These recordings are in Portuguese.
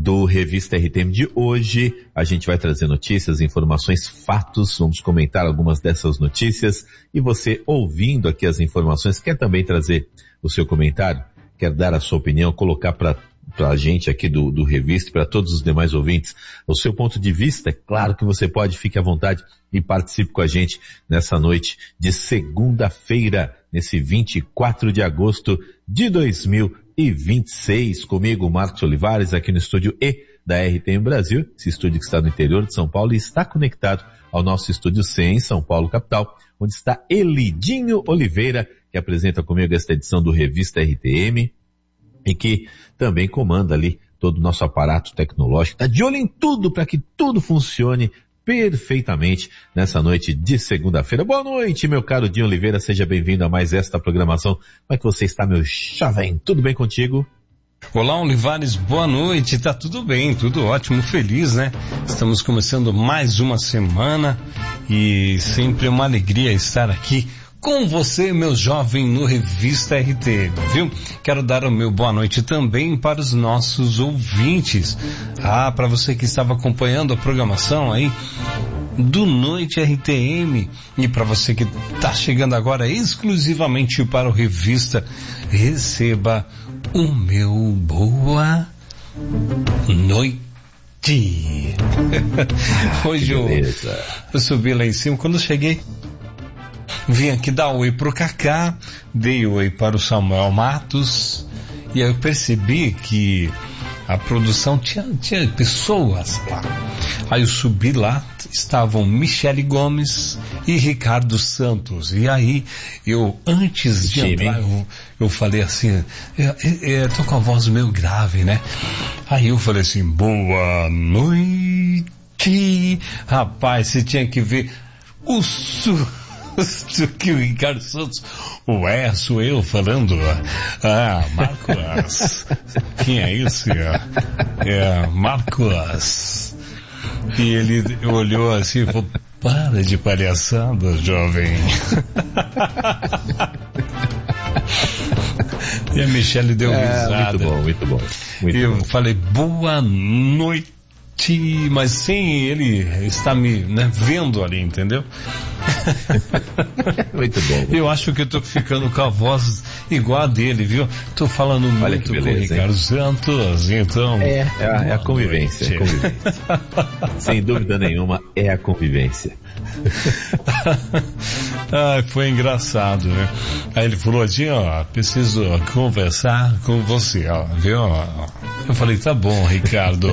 do Revista RTM de hoje. A gente vai trazer notícias, informações, fatos, vamos comentar algumas dessas notícias e você ouvindo aqui as informações, quer também trazer o seu comentário, quer dar a sua opinião, colocar para a gente aqui do Revista, para todos os demais ouvintes, o seu ponto de vista, é claro que você pode, fique à vontade e participe com a gente nessa noite de segunda-feira, nesse 24 de agosto de 2026, comigo, Marcos Olivares, aqui no estúdio E da RTM Brasil, esse estúdio que está no interior de São Paulo e está conectado ao nosso estúdio C em São Paulo, capital, onde está Elidinho Oliveira, que apresenta comigo esta edição do Revista RTM, e que também comanda ali todo o nosso aparato tecnológico, está de olho em tudo para que tudo funcione perfeitamente nessa noite de segunda-feira. Boa noite, meu caro Dinho Oliveira, seja bem-vindo a mais esta programação. Como é que você está, meu jovem? Tudo bem contigo? Olá, Olivares, boa noite, tá tudo bem, tudo ótimo, feliz, né? Estamos começando mais uma semana e sempre uma alegria estar aqui com você, meu jovem, no Revista RTM, viu? Quero dar o meu boa noite também para os nossos ouvintes. Para você que estava acompanhando a programação aí do Noite RTM e para você que está chegando agora exclusivamente para o Revista, receba o meu boa noite. Hoje eu subi lá em cima, quando eu cheguei, vim aqui dar oi pro Cacá, dei oi para o Samuel Matos, e aí eu percebi que a produção tinha pessoas lá. Aí eu subi lá, estavam Michele Gomes e Ricardo Santos. E aí, antes de entrar, eu falei assim, tô com a voz meio grave, né? Aí eu falei assim, boa noite. Rapaz, você tinha que ver o que o Ricardo Santos, sou eu falando, Marcos, quem é isso? Marcos. E ele olhou assim e falou, para de palhaçada, jovem. E a Michele deu risada. Muito bom. Eu falei, boa noite, mas sem ele estar me vendo ali, entendeu? Muito bom. Eu acho que eu tô ficando com a voz igual a dele, viu? Tô falando muito com o Ricardo Santos, então... É a convivência. Sem dúvida nenhuma, é a convivência. Foi engraçado, né? Aí ele falou assim, preciso conversar com você, viu? Eu falei, tá bom, Ricardo.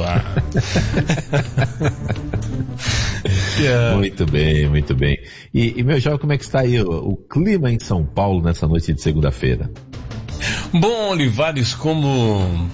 Muito bem. E meu jovem, como é que está aí o clima em São Paulo nessa noite de segunda-feira? Bom, Olivares, como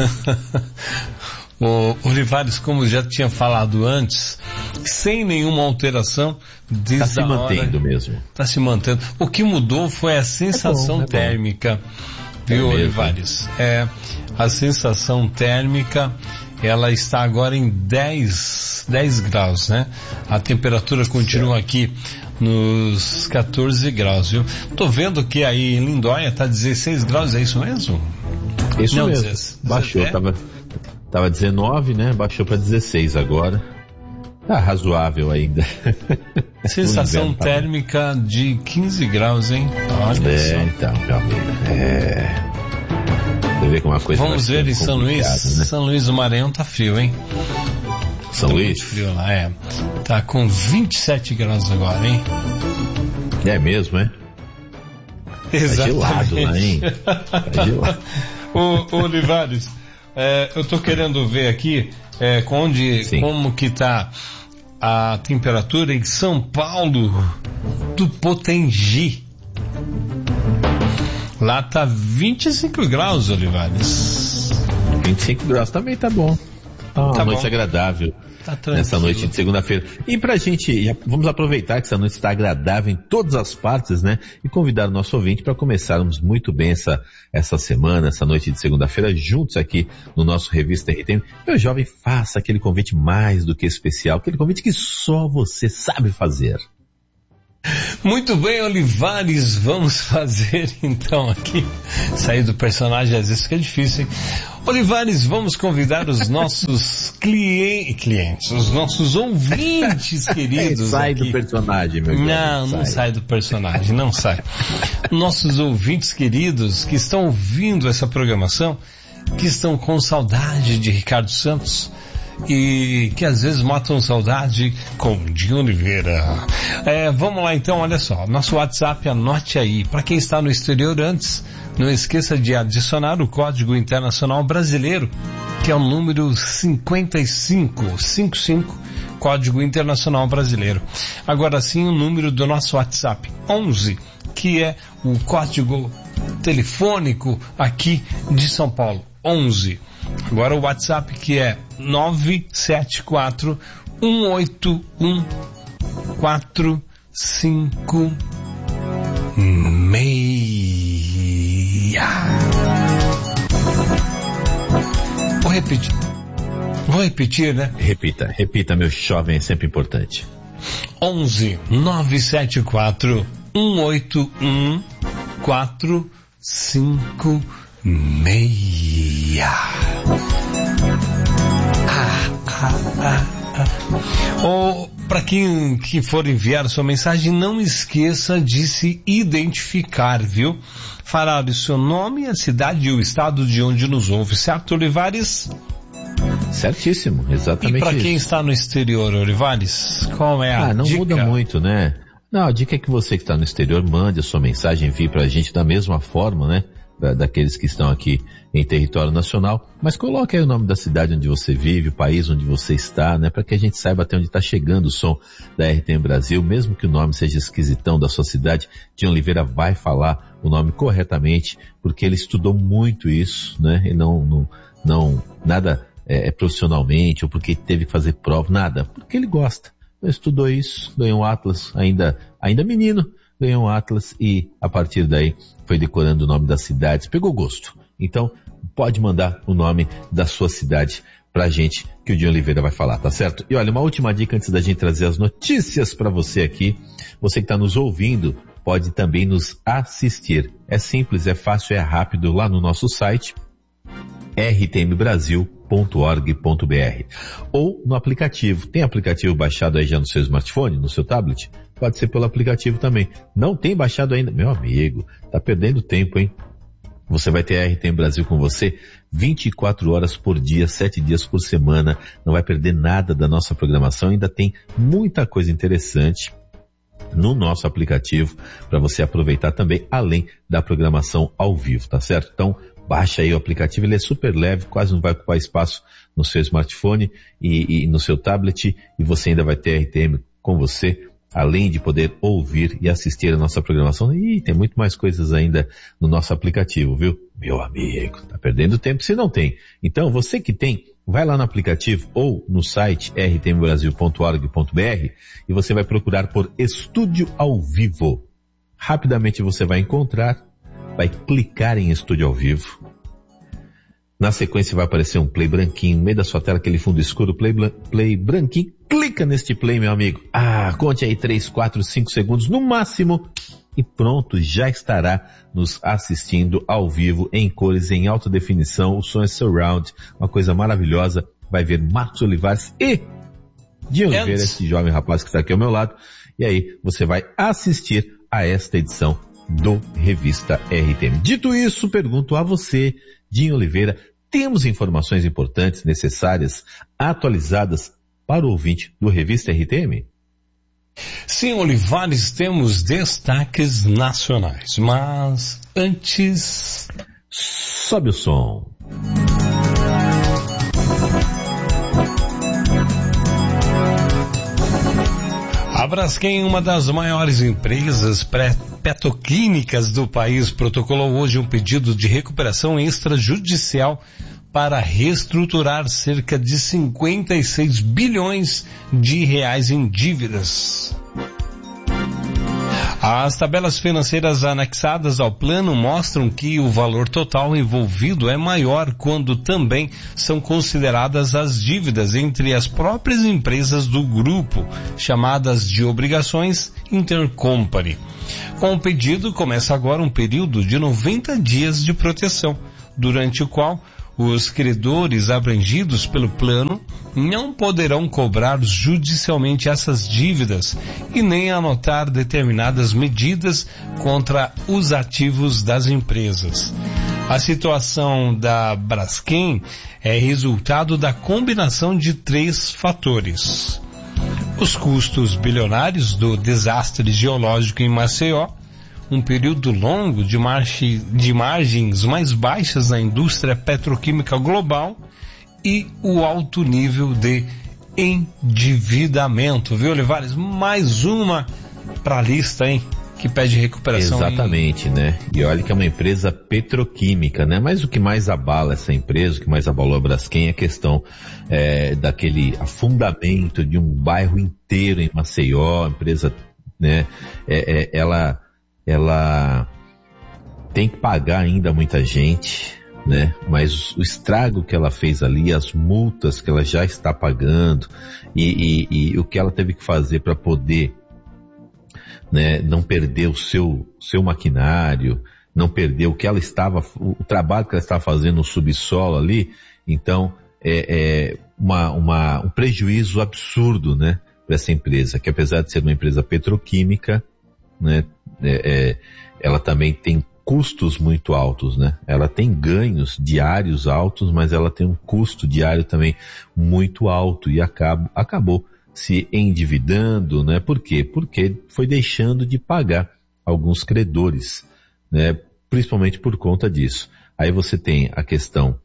já tinha falado antes, sem nenhuma alteração, está se mantendo mesmo. Está se mantendo. O que mudou foi a sensação térmica, viu, Olivares? A sensação térmica, ela está agora em 10 graus, né? A temperatura continua aqui nos 14 graus, viu? Tô vendo que aí em Lindóia tá 16 graus, é isso mesmo? Isso não, mesmo. Baixou, tava 19, né? Baixou para 16 agora. Tá razoável ainda. Sensação térmica de 15 graus, hein? Olha só. Então, meu amigo, Você vê como uma coisa. Vamos ver em São Luís, né? São Luís do Maranhão tá frio, hein? São Luís? Muito frio lá, Tá com 27 graus agora, hein? É mesmo, é? Exatamente. Tá gelado lá, hein? Tá gelado. Ô, Olivares, eu tô querendo ver aqui, como que tá a temperatura em São Paulo do Potengi. Lá tá 25 graus, Olivares. 25 graus também tá bom. Uma noite agradável. Nessa noite de segunda-feira. E pra gente, vamos aproveitar que essa noite está agradável em todas as partes, né? E convidar o nosso ouvinte para começarmos muito bem essa semana, essa noite de segunda-feira, juntos aqui no nosso Revista RTM. Meu jovem, faça aquele convite mais do que especial, aquele convite que só você sabe fazer. Muito bem, Olivares, vamos fazer então aqui, sair do personagem às vezes que é difícil, hein? Olivares, vamos convidar os nossos clientes, os nossos ouvintes queridos. Sai aqui. Do personagem, meu Deus. Não sai do personagem, não sai. Nossos ouvintes queridos que estão ouvindo essa programação, que estão com saudade de Ricardo Santos e que às vezes matam saudade com Dinho Oliveira. Vamos lá então, olha só, nosso WhatsApp, anote aí. Para quem está no exterior antes, não esqueça de adicionar o Código Internacional Brasileiro, que é o número 5555, Código Internacional Brasileiro. Agora sim, o número do nosso WhatsApp, 11, que é o código telefônico aqui de São Paulo, 11. Agora o WhatsApp, que é 974 181 456. Vou repetir, né? Repita, meu jovem, é sempre importante. 11 974 181 456. Ou para quem que for enviar sua mensagem, não esqueça de se identificar, viu? Falar o seu nome, a cidade e o estado de onde nos ouve, certo, Olivares? Certíssimo, exatamente. E para quem está no exterior, Olivares, qual é a não dica? Muda muito, né? Não, a dica é que você que está no exterior mande a sua mensagem, envie para a gente da mesma forma, né? Daqueles que estão aqui em território nacional, mas coloque aí o nome da cidade onde você vive, o país onde você está, né, para que a gente saiba até onde está chegando o som da RTM Brasil, mesmo que o nome seja esquisitão da sua cidade. Dinho Oliveira vai falar o nome corretamente, porque ele estudou muito isso, né, e não nada profissionalmente, ou porque teve que fazer prova, nada, porque ele gosta. Ele estudou isso, ganhou um Atlas, ainda menino, ganhou um Atlas e a partir daí foi decorando o nome das cidades, pegou gosto. Então, pode mandar o nome da sua cidade pra gente, que o Dinho Oliveira vai falar, tá certo? E olha, uma última dica antes da gente trazer as notícias pra você aqui. Você que está nos ouvindo, pode também nos assistir. É simples, é fácil, é rápido, lá no nosso site, rtmbrasil.org.br, ou no aplicativo. Tem aplicativo baixado aí já no seu smartphone, no seu tablet? Pode ser pelo aplicativo também. Não tem baixado ainda? Meu amigo, tá perdendo tempo, hein? Você vai ter a RTM Brasil com você 24 horas por dia, 7 dias por semana. Não vai perder nada da nossa programação. Ainda tem muita coisa interessante no nosso aplicativo para você aproveitar também, além da programação ao vivo, tá certo? Então, baixa aí o aplicativo, ele é super leve, quase não vai ocupar espaço no seu smartphone e no seu tablet, e você ainda vai ter a RTM com você, além de poder ouvir e assistir a nossa programação. E tem muito mais coisas ainda no nosso aplicativo, viu? Meu amigo, tá perdendo tempo se não tem. Então, você que tem, vai lá no aplicativo ou no site rtmbrasil.org.br e você vai procurar por Estúdio ao Vivo. Rapidamente você vai encontrar, vai clicar em Estúdio ao Vivo. Na sequência vai aparecer um play branquinho, no meio da sua tela, aquele fundo escuro, play branquinho. Clica neste play, meu amigo. Conte aí 3, 4, 5 segundos no máximo e pronto, já estará nos assistindo ao vivo, em cores, em alta definição. O som é surround, uma coisa maravilhosa. Vai ver Marcos Olivares e Dinho Oliveira, esse jovem rapaz que está aqui ao meu lado. E aí você vai assistir a esta edição do Revista RTM. Dito isso, pergunto a você, Dinho Oliveira, temos informações importantes, necessárias, atualizadas para o ouvinte do Revista RTM? Sim, Olivares, temos destaques nacionais, mas antes... Sobe o som. A Braskem, uma das maiores empresas petroquímicas do país, protocolou hoje um pedido de recuperação extrajudicial para reestruturar cerca de 56 bilhões de reais em dívidas. As tabelas financeiras anexadas ao plano mostram que o valor total envolvido é maior quando também são consideradas as dívidas entre as próprias empresas do grupo, chamadas de obrigações intercompany. Com o pedido, começa agora um período de 90 dias de proteção, durante o qual os credores abrangidos pelo plano não poderão cobrar judicialmente essas dívidas e nem anotar determinadas medidas contra os ativos das empresas. A situação da Braskem é resultado da combinação de 3 fatores: os custos bilionários do desastre geológico em Maceió, um período longo de margens mais baixas na indústria petroquímica global e o alto nível de endividamento. Viu, Olivares? Mais uma para a lista, hein? Que pede recuperação. Exatamente, né? E olha que é uma empresa petroquímica, né? Mas o que mais abala essa empresa, o que mais abalou a Braskem é a questão daquele afundamento de um bairro inteiro em Maceió. A empresa, né? Ela tem que pagar ainda muita gente, né? Mas o estrago que ela fez ali, as multas que ela já está pagando e o que ela teve que fazer para poder, né, não perder o seu maquinário, não perder o trabalho que ela estava fazendo no subsolo ali. Então, um prejuízo absurdo, né, para essa empresa, que apesar de ser uma empresa petroquímica, né, ela também tem custos muito altos, né? Ela tem ganhos diários altos, mas ela tem um custo diário também muito alto e acabou se endividando, né? Por quê? Porque foi deixando de pagar alguns credores, né? Principalmente por conta disso. Aí você tem a questão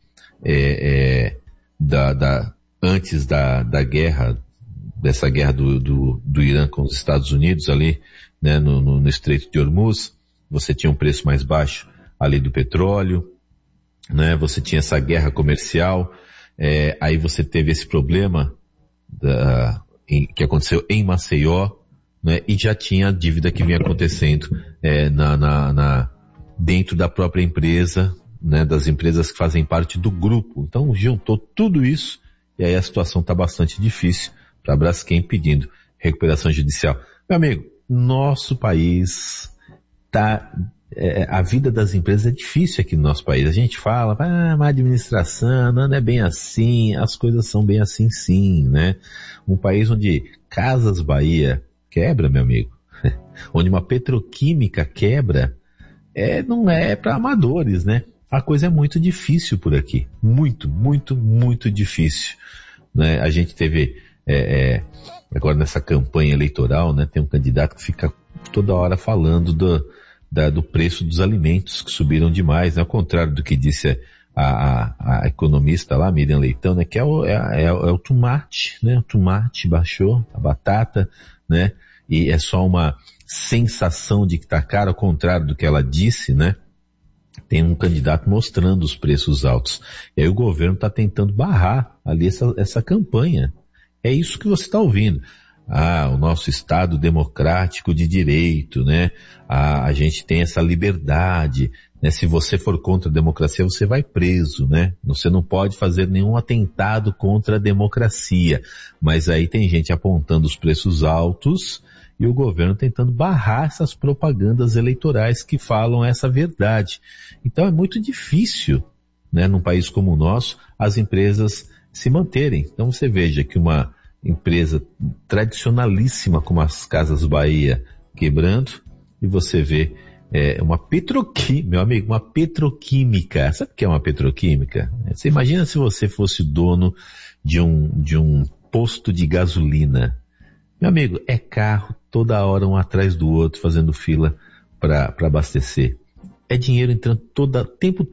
antes da guerra, dessa guerra do Irã com os Estados Unidos ali, né, no Estreito de Hormuz, você tinha um preço mais baixo ali do petróleo, né, você tinha essa guerra comercial, aí você teve esse problema que aconteceu em Maceió, né, e já tinha a dívida que vinha acontecendo dentro da própria empresa, né, das empresas que fazem parte do grupo. Então juntou tudo isso e aí a situação está bastante difícil para a Braskem pedindo recuperação judicial. Meu amigo, nosso país a vida das empresas é difícil aqui no nosso país. A gente fala, má administração, não é bem assim, as coisas são bem assim sim, né? Um país onde Casas Bahia quebra, meu amigo, onde uma petroquímica quebra, não é para amadores, né? A coisa é muito difícil por aqui, muito, muito, muito difícil, né? A gente teve agora nessa campanha eleitoral, né, tem um candidato que fica toda hora falando do preço dos alimentos que subiram demais, né, ao contrário do que disse a economista lá, Miriam Leitão, né, que é o tomate, né, o tomate baixou, a batata, né, e é só uma sensação de que tá caro, ao contrário do que ela disse, né. Tem um candidato mostrando os preços altos. E aí o governo está tentando barrar ali essa campanha. É isso que você está ouvindo. O nosso Estado democrático de direito, né? A gente tem essa liberdade, né? Se você for contra a democracia, você vai preso, né? Você não pode fazer nenhum atentado contra a democracia. Mas aí tem gente apontando os preços altos e o governo tentando barrar essas propagandas eleitorais que falam essa verdade. Então é muito difícil, né, num país como o nosso, as empresas se manterem. Então você veja que uma empresa tradicionalíssima como as Casas Bahia quebrando, e você vê uma petroquímica, meu amigo, uma petroquímica. Sabe o que é uma petroquímica? Você imagina se você fosse dono de um posto de gasolina. Meu amigo, é carro toda hora um atrás do outro fazendo fila para abastecer. É dinheiro entrando tempo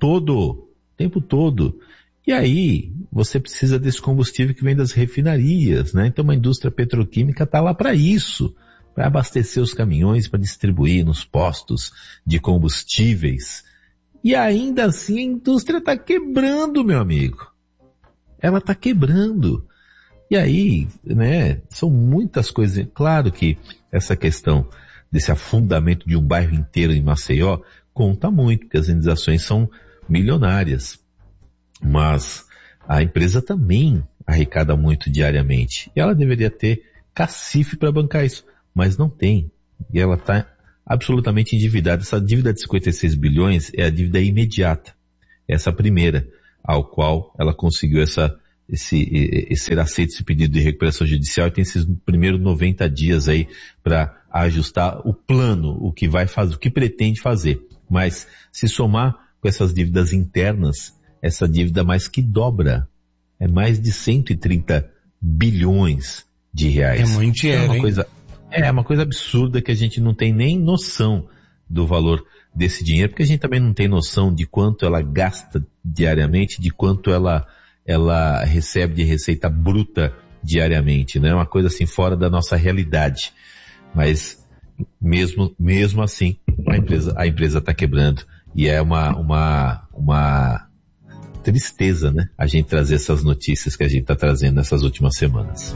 todo. E aí, você precisa desse combustível que vem das refinarias, né? Então uma indústria petroquímica está lá para isso, para abastecer os caminhões, para distribuir nos postos de combustíveis. E ainda assim a indústria está quebrando, meu amigo. Ela está quebrando. E aí, né, são muitas coisas. Claro que essa questão desse afundamento de um bairro inteiro em Maceió, conta muito, porque as indenizações são milionárias. Mas a empresa também arrecada muito diariamente. E ela deveria ter cacife para bancar isso, mas não tem. E ela está absolutamente endividada. Essa dívida de 56 bilhões é a dívida imediata. Essa primeira, ao qual ela conseguiu ser aceito esse pedido de recuperação judicial, e tem esses primeiros 90 dias aí para ajustar o plano, o que vai fazer, o que pretende fazer. Mas se somar com essas dívidas internas, essa dívida mais que dobra. É mais de 130 bilhões de reais. É muito dinheiro, é uma coisa absurda que a gente não tem nem noção do valor desse dinheiro, porque a gente também não tem noção de quanto ela gasta diariamente, de quanto ela recebe de receita bruta diariamente, né? Uma coisa assim fora da nossa realidade. Mas mesmo assim, a empresa está quebrando, e é uma tristeza, né? A gente trazer essas notícias que a gente está trazendo nessas últimas semanas.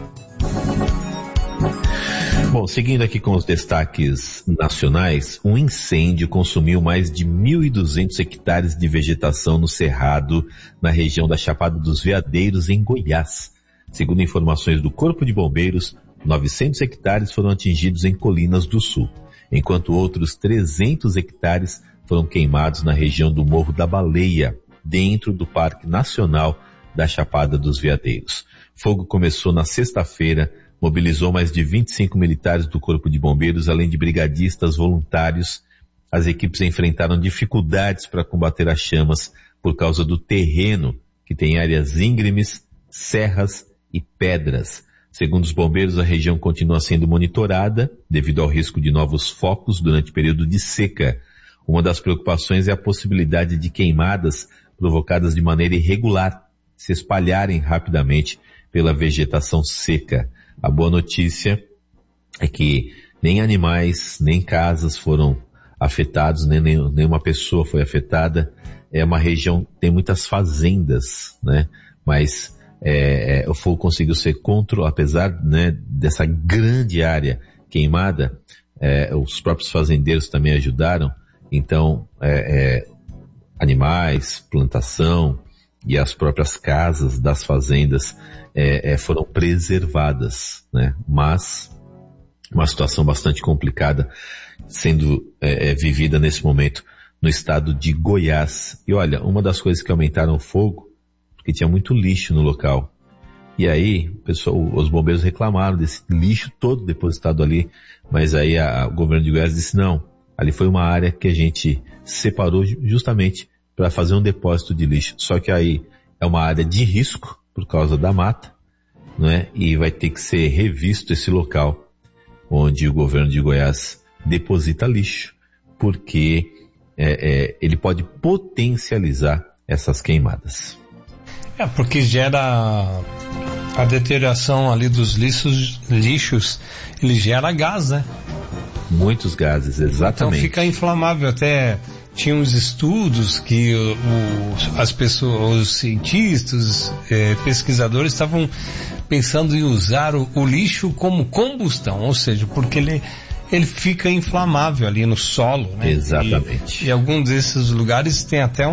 Bom, seguindo aqui com os destaques nacionais, um incêndio consumiu mais de 1.200 hectares de vegetação no Cerrado, na região da Chapada dos Veadeiros, em Goiás. Segundo informações do Corpo de Bombeiros, 900 hectares foram atingidos em Colinas do Sul, enquanto outros 300 hectares foram queimados na região do Morro da Baleia, dentro do Parque Nacional da Chapada dos Veadeiros. Fogo começou na sexta-feira, mobilizou mais de 25 militares do Corpo de Bombeiros, além de brigadistas voluntários. As equipes enfrentaram dificuldades para combater as chamas por causa do terreno, que tem áreas íngremes, serras e pedras. Segundo os bombeiros, a região continua sendo monitorada devido ao risco de novos focos durante o período de seca. Uma das preocupações é a possibilidade de queimadas provocadas de maneira irregular se espalharem rapidamente pela vegetação seca. A boa notícia é que nem animais, nem casas foram afetados, nenhuma pessoa foi afetada. É uma região, tem muitas fazendas, né? Mas o fogo conseguiu ser controlado, apesar, né, dessa grande área queimada, os próprios fazendeiros também ajudaram. Então, animais, plantação e as próprias casas das fazendas foram preservadas, né? Mas uma situação bastante complicada sendo vivida nesse momento no estado de Goiás. E olha, uma das coisas que aumentaram o fogo, porque tinha muito lixo no local. E aí, os bombeiros reclamaram desse lixo todo depositado ali, mas aí o governo de Goiás disse não, ali foi uma área que a gente separou justamente para fazer um depósito de lixo. Só que aí é uma área de risco por causa da mata, né? E vai ter que ser revisto esse local onde o governo de Goiás deposita lixo, porque ele pode potencializar essas queimadas. Porque gera a deterioração ali dos lixos, ele gera gás, né? Muitos gases, exatamente. Então fica inflamável. Até tinha uns estudos que as pessoas, os cientistas, pesquisadores estavam pensando em usar o lixo como combustão, ou seja, porque ele fica inflamável ali no solo, né? Exatamente. E alguns desses lugares tem até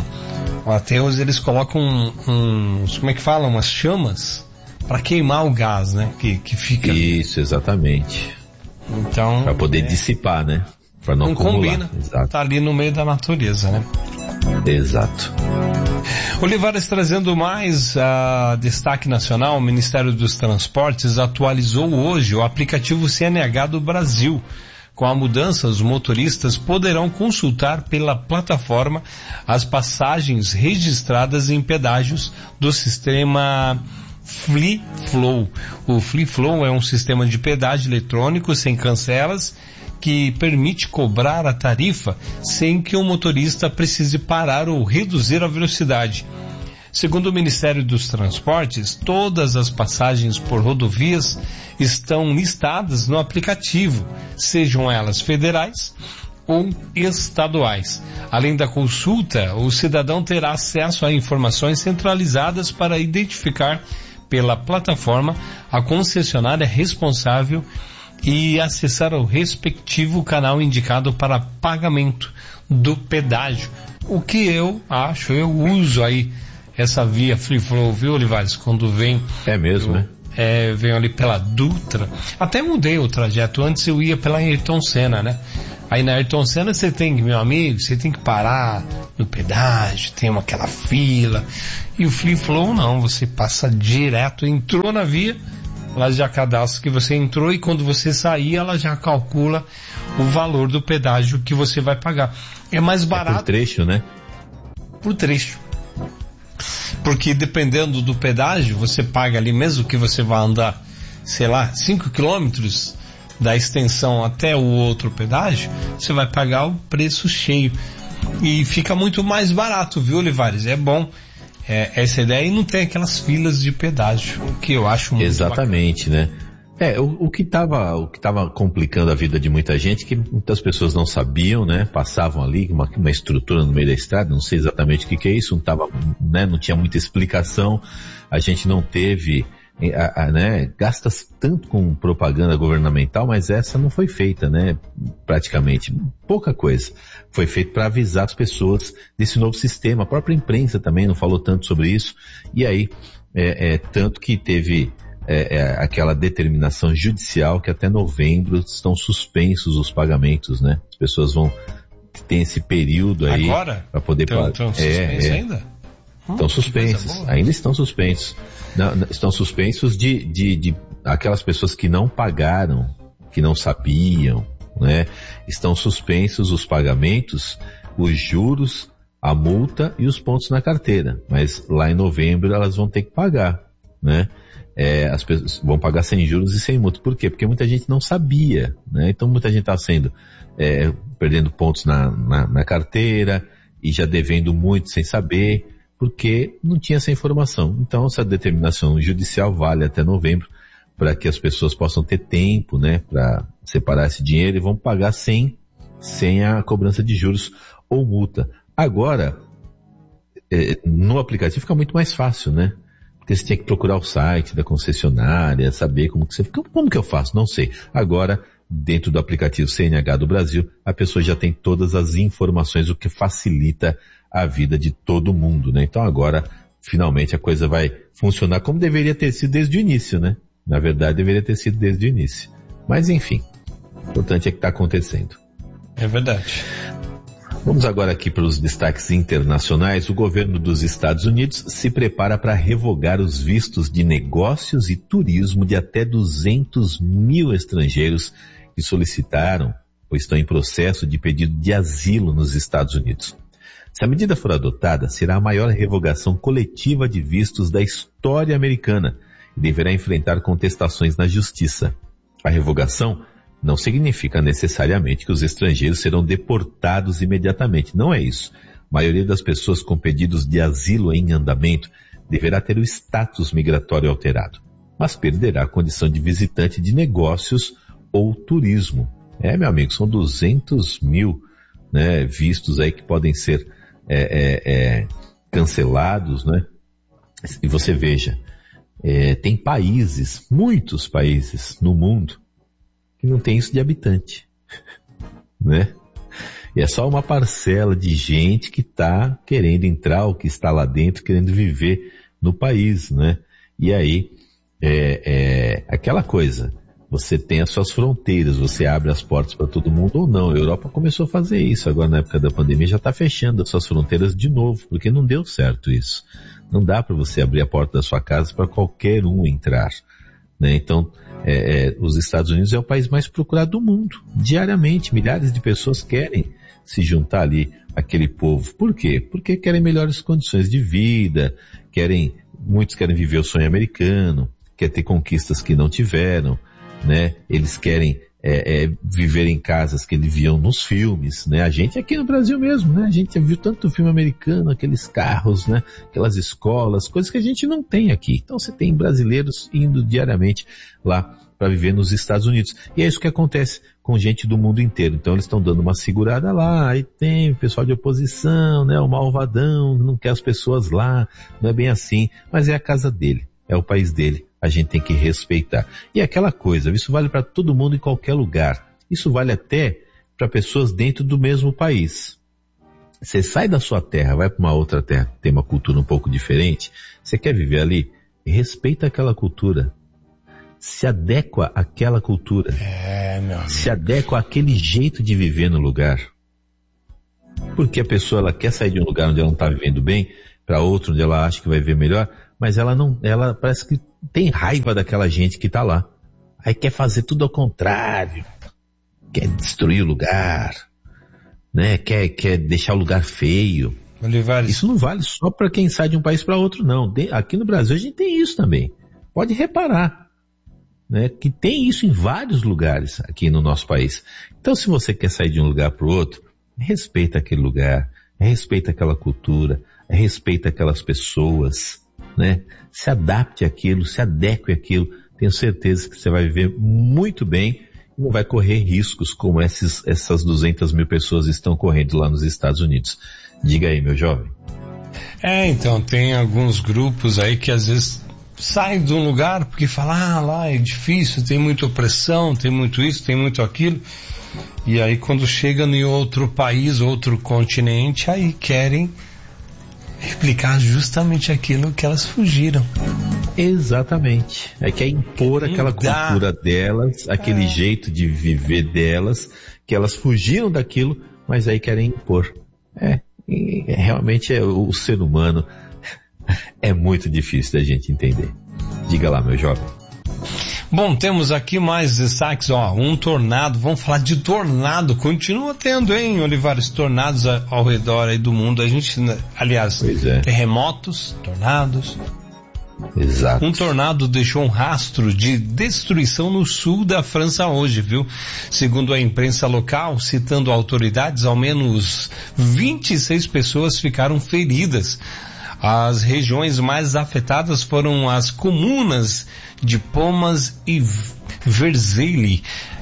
até eles colocam como é que fala? Umas chamas para queimar o gás, né? Que fica. Isso, exatamente. Então. Para poder dissipar, né? Para não acumular. Combina. Exato. Tá ali no meio da natureza, né? Exato. Olivares trazendo mais destaque nacional. O Ministério dos Transportes atualizou hoje o aplicativo CNH do Brasil. Com a mudança, os motoristas poderão consultar pela plataforma as passagens registradas em pedágios do sistema FleeFlow. O FleeFlow é um sistema de pedágio eletrônico sem cancelas que permite cobrar a tarifa sem que o motorista precise parar ou reduzir a velocidade. Segundo o Ministério dos Transportes, todas as passagens por rodovias estão listadas no aplicativo, sejam elas federais ou estaduais. Além da consulta, o cidadão terá acesso a informações centralizadas para identificar pela plataforma a concessionária responsável e acessar o respectivo canal indicado para pagamento do pedágio. O que eu uso aí essa via Free Flow, viu, Olivares? Quando vem... É mesmo, né? Venho ali pela Dutra. Até mudei o trajeto. Antes eu ia pela Ayrton Senna, né? Aí na Ayrton Senna você tem que parar no pedágio, tem aquela fila. E o Free Flow não, você passa direto, entrou na via, ela já cadastra que você entrou e quando você sair, ela já calcula o valor do pedágio que você vai pagar. É mais barato. Por trecho, né? Por trecho. Porque dependendo do pedágio, você paga ali, mesmo que você vá andar, 5 quilômetros da extensão até o outro pedágio, você vai pagar o preço cheio. E fica muito mais barato, viu, Olivares? É bom essa ideia e não tem aquelas filas de pedágio, o que eu acho muito Exatamente, bacana. Né? O que estava complicando a vida de muita gente, que muitas pessoas não sabiam, né? Passavam ali uma estrutura no meio da estrada, não sei exatamente o que é isso, não tinha muita explicação, a gente não teve, né? Gasta tanto com propaganda governamental, mas essa não foi feita, né? Praticamente, pouca coisa. Foi feito para avisar as pessoas desse novo sistema, a própria imprensa também não falou tanto sobre isso, e aí, tanto que teve aquela determinação judicial que até novembro estão suspensos os pagamentos, né? As pessoas ter esse período aí para poder pagar. Estão suspensos ainda? Estão suspensos, ainda estão suspensos. Estão suspensos de aquelas pessoas que não pagaram, que não sabiam, né? Estão suspensos os pagamentos, os juros, a multa e os pontos na carteira. Mas lá em novembro elas vão ter que pagar, né? As pessoas vão pagar sem juros e sem multa. Por quê? Porque muita gente não sabia, né? Então muita gente está perdendo pontos na carteira e já devendo muito sem saber, porque não tinha essa informação. Então essa determinação judicial vale até novembro para que as pessoas possam ter tempo, né, para separar esse dinheiro e vão pagar sem a cobrança de juros ou multa. Agora, no aplicativo fica muito mais fácil, né? Porque você tinha que procurar o site da concessionária, saber como que eu faço? Não sei. Agora, dentro do aplicativo CNH do Brasil, a pessoa já tem todas as informações, o que facilita a vida de todo mundo, né? Então agora, finalmente, a coisa vai funcionar como deveria ter sido desde o início, né? Na verdade, deveria ter sido desde o início. Mas, enfim, o importante é que está acontecendo. É verdade. Vamos agora aqui para os destaques internacionais. O governo dos Estados Unidos se prepara para revogar os vistos de negócios e turismo de até 200 mil estrangeiros que solicitaram ou estão em processo de pedido de asilo nos Estados Unidos. Se a medida for adotada, será a maior revogação coletiva de vistos da história americana e deverá enfrentar contestações na justiça. A revogação não significa necessariamente que os estrangeiros serão deportados imediatamente. Não é isso. A maioria das pessoas com pedidos de asilo em andamento deverá ter o status migratório alterado, mas perderá a condição de visitante de negócios ou turismo. Meu amigo, são 200 mil, né, vistos aí que podem ser cancelados, né? E você veja, tem países, muitos países no mundo, que não tem isso de habitante, né? E é só uma parcela de gente que está querendo entrar, ou que está lá dentro, querendo viver no país, né? E aí, aquela coisa, você tem as suas fronteiras, você abre as portas para todo mundo ou não. A Europa começou a fazer isso, agora na época da pandemia já está fechando as suas fronteiras de novo, porque não deu certo isso. Não dá para você abrir a porta da sua casa para qualquer um entrar, né? Então, os Estados Unidos é o país mais procurado do mundo. Diariamente, milhares de pessoas querem se juntar ali àquele povo. Por quê? Porque querem melhores condições de vida, muitos querem viver o sonho americano, querem ter conquistas que não tiveram, né? Eles querem viver em casas que eles viam nos filmes, né? A gente aqui no Brasil mesmo, né? A gente viu tanto filme americano, aqueles carros, né? Aquelas escolas, coisas que a gente não tem aqui. Então você tem brasileiros indo diariamente lá para viver nos Estados Unidos. E é isso que acontece com gente do mundo inteiro. Então eles estão dando uma segurada lá, aí tem o pessoal de oposição, né? O malvadão, não quer as pessoas lá, não é bem assim, mas é a casa dele. é o país dele, a gente tem que respeitar. E aquela coisa, isso vale para todo mundo em qualquer lugar. Isso vale até para pessoas dentro do mesmo país. Você sai da sua terra, vai para uma outra terra, tem uma cultura um pouco diferente, você quer viver ali, respeita aquela cultura. Se adequa àquela cultura. Meu amigo. Se adequa àquele jeito de viver no lugar. Porque a pessoa, ela quer sair de um lugar onde ela não está vivendo bem, para outro onde ela acha que vai viver melhor, mas ela parece que tem raiva daquela gente que está lá. Aí quer fazer tudo ao contrário. Quer destruir o lugar, né? Quer deixar o lugar feio. Olivares. Isso não vale só para quem sai de um país para outro, não. Aqui no Brasil a gente tem isso também. Pode reparar, né? Que tem isso em vários lugares aqui no nosso país. Então, se você quer sair de um lugar para o outro, respeita aquele lugar, respeita aquela cultura, respeita aquelas pessoas, né? Se adapte àquilo, se adeque àquilo. Tenho certeza que você vai viver muito bem e não vai correr riscos como essas 200 mil pessoas estão correndo lá nos Estados Unidos. Diga aí, meu jovem. Então, tem alguns grupos aí que às vezes saem de um lugar porque falam, lá é difícil, tem muita opressão, tem muito isso, tem muito aquilo. E aí quando chegam em outro país, outro continente, aí querem replicar justamente aquilo que elas fugiram. Exatamente. É que é impor aquela cultura delas, aquele jeito de viver delas, que elas fugiram daquilo, mas aí querem impor. Realmente o ser humano é muito difícil da gente entender. Diga lá, meu jovem. Bom, temos aqui mais destaques, um tornado, vamos falar de tornado, continua tendo, hein, Olivares, tornados ao redor aí do mundo, a gente, aliás, terremotos, tornados. Exato. Um tornado deixou um rastro de destruição no sul da França hoje, viu? Segundo a imprensa local, citando autoridades, ao menos 26 pessoas ficaram feridas. As regiões mais afetadas foram as comunas de Pomas e Verzeille,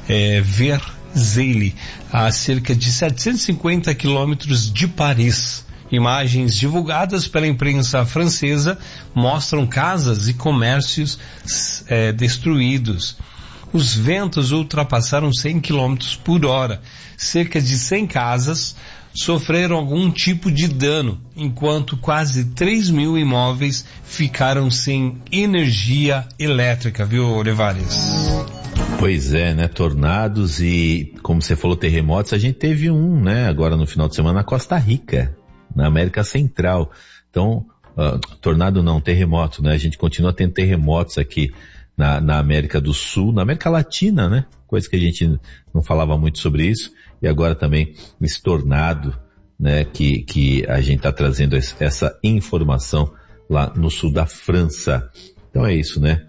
a cerca de 750 quilômetros de Paris. Imagens divulgadas pela imprensa francesa mostram casas e comércios destruídos. Os ventos ultrapassaram 100 km por hora. Cerca de 100 casas sofreram algum tipo de dano, enquanto quase 3 mil imóveis ficaram sem energia elétrica, viu, Olivares? Pois é, né? Tornados e, como você falou, terremotos. A gente teve né? Agora no final de semana na Costa Rica, na América Central. Então, tornado não, terremoto, né? A gente continua tendo terremotos aqui na América do Sul, na América Latina, né? Coisa que a gente não falava muito sobre isso. E agora também esse tornado, né? Que a gente está trazendo essa informação lá no sul da França. Então é isso, né?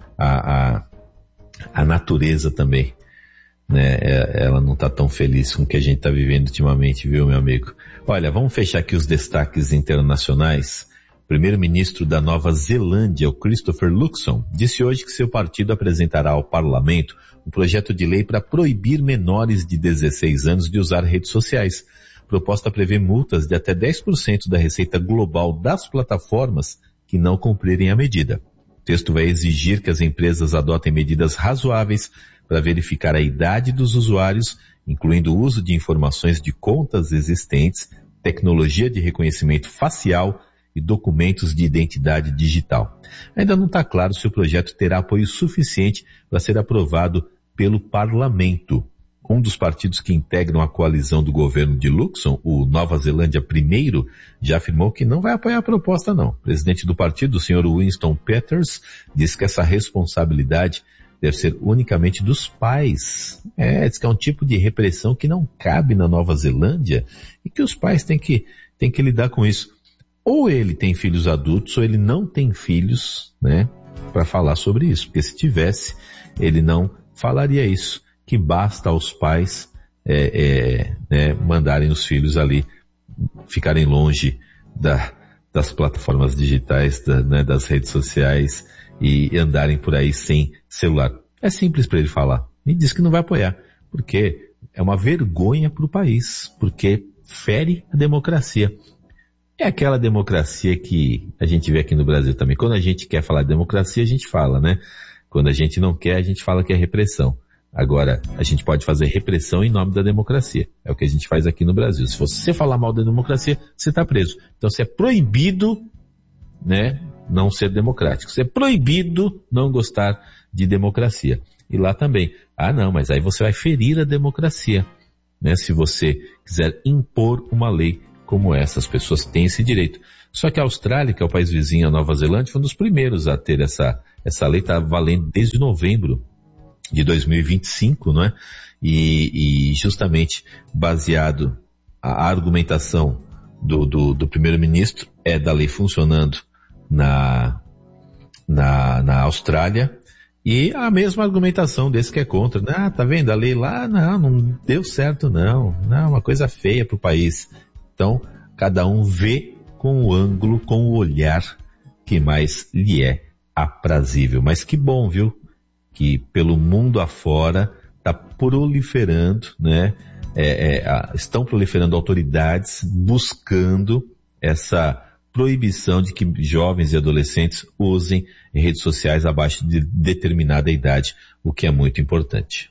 A natureza também, né? Ela não está tão feliz com o que a gente está vivendo ultimamente, viu, meu amigo? Olha, vamos fechar aqui os destaques internacionais. O primeiro-ministro da Nova Zelândia, o Christopher Luxon, disse hoje que seu partido apresentará ao parlamento um projeto de lei para proibir menores de 16 anos de usar redes sociais. A proposta prevê multas de até 10% da receita global das plataformas que não cumprirem a medida. O texto vai exigir que as empresas adotem medidas razoáveis para verificar a idade dos usuários, incluindo o uso de informações de contas existentes, tecnologia de reconhecimento facial e documentos de identidade digital. Ainda não está claro se o projeto terá apoio suficiente para ser aprovado pelo parlamento. Um dos partidos que integram a coalizão do governo de Luxon, o Nova Zelândia Primeiro, já afirmou que não vai apoiar a proposta, não. O presidente do partido, o senhor Winston Peters, disse que essa responsabilidade deve ser unicamente dos pais. Diz que é um tipo de repressão que não cabe na Nova Zelândia e que os pais têm que lidar com isso. Ou ele tem filhos adultos, ou ele não tem filhos, né, para falar sobre isso. Porque se tivesse, ele não falaria isso. Que basta aos pais né, mandarem os filhos ali, ficarem longe das plataformas digitais, das redes sociais e andarem por aí sem celular. É simples para ele falar. E diz que não vai apoiar, porque é uma vergonha para o país, porque fere a democracia. É aquela democracia que a gente vê aqui no Brasil também. Quando a gente quer falar de democracia, a gente fala, né? Quando a gente não quer, a gente fala que é repressão. Agora, a gente pode fazer repressão em nome da democracia. É o que a gente faz aqui no Brasil. Se você falar mal da democracia, você está preso. Então, se é proibido, né, não ser democrático. Se é proibido não gostar de democracia. E lá também. Ah, não, mas aí você vai ferir a democracia, né? Se você quiser impor uma lei como essa, as pessoas têm esse direito. Só que a Austrália, que é o país vizinho à Nova Zelândia, foi um dos primeiros a ter essa lei, está valendo desde novembro de 2025, não é? E justamente baseado a argumentação do primeiro-ministro é da lei funcionando na Austrália, e a mesma argumentação desse que é contra. Ah, tá vendo? A lei lá, não deu certo não, uma coisa feia pro país. Então, cada um vê com o ângulo, com o olhar que mais lhe é aprazível. Mas que bom, viu? Que pelo mundo afora está proliferando, né? Estão proliferando autoridades buscando essa proibição de que jovens e adolescentes usem redes sociais abaixo de determinada idade, o que é muito importante.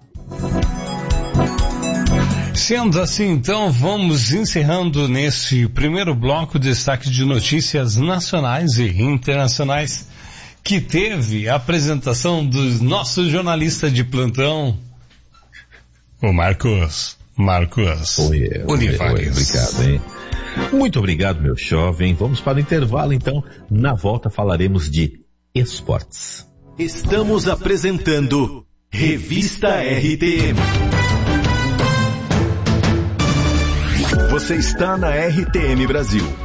Sendo assim, então, vamos encerrando nesse primeiro bloco destaque de notícias nacionais e internacionais, que teve a apresentação do nosso jornalista de plantão, o Marcos Olivares. Obrigado, hein? Muito obrigado, meu jovem. Vamos para o intervalo, então. Na volta falaremos de esportes. Estamos apresentando Revista RTM. Você está na RTM Brasil.